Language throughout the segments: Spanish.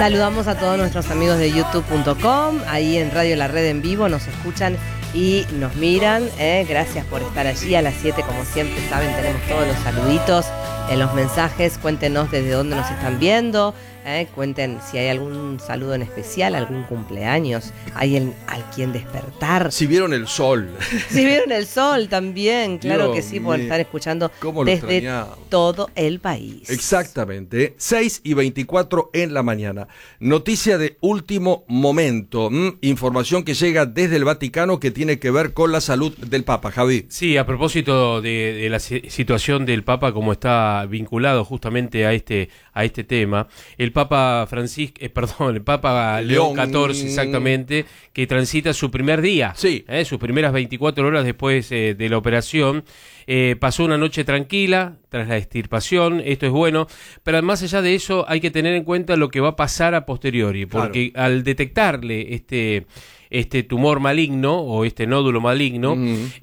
Saludamos a todos nuestros amigos de youtube.com, ahí en Radio La Red en vivo, nos escuchan y nos miran. Gracias por estar allí. A las 7, como siempre saben, tenemos todos los saluditos en los mensajes. Cuéntenos desde dónde nos están viendo. Cuenten si hay algún saludo en especial, algún cumpleaños, alguien al quien despertar. Si vieron el sol. Si vieron el sol también, claro. Dios que sí, por estar escuchando desde todo el país. Exactamente, 6:24 en la mañana. Noticia de último momento, información que llega desde el Vaticano que tiene que ver con la salud del Papa, Javi. Sí, a propósito de la situación del Papa, como está vinculado justamente a este tema, el Papa el Papa León XIV, exactamente, que transita su primer día, sí, sus primeras 24 horas después de la operación. Pasó una noche tranquila tras la extirpación, esto es bueno, pero más allá de eso hay que tener en cuenta lo que va a pasar a posteriori, porque claro, al detectarle este tumor maligno o este nódulo maligno,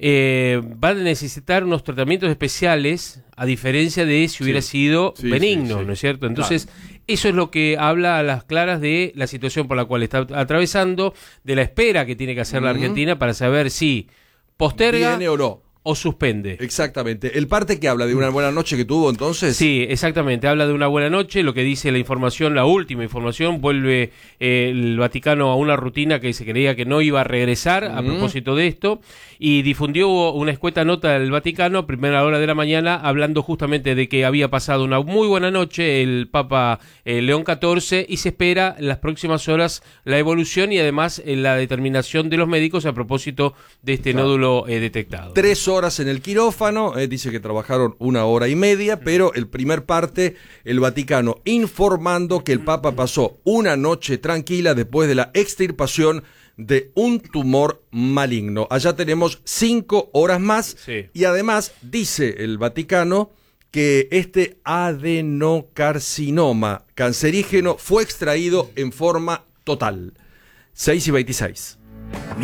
va a necesitar unos tratamientos especiales, a diferencia de si hubiera sido benigno, ¿no es cierto? Entonces, eso es lo que habla a las claras de la situación por la cual está atravesando, de la espera que tiene que hacer la Argentina para saber si posterga viene o no, o suspende. Exactamente. El parte que habla de una buena noche que tuvo, entonces. Sí, exactamente. Habla de una buena noche. Lo que dice la información, la última información, vuelve el Vaticano a una rutina que se creía que no iba a regresar a propósito de esto, y difundió una escueta nota del Vaticano a primera hora de la mañana, hablando justamente de que había pasado una muy buena noche el Papa León XIV, y se espera en las próximas horas la evolución y además la determinación de los médicos a propósito de este nódulo detectado. 3 horas en el quirófano, dice que trabajaron 1 hora y media, pero el primer parte, el Vaticano informando que el Papa pasó una noche tranquila después de la extirpación de un tumor maligno. Allá tenemos 5 horas más, y además dice el Vaticano que este adenocarcinoma cancerígeno fue extraído en forma total. 6:26.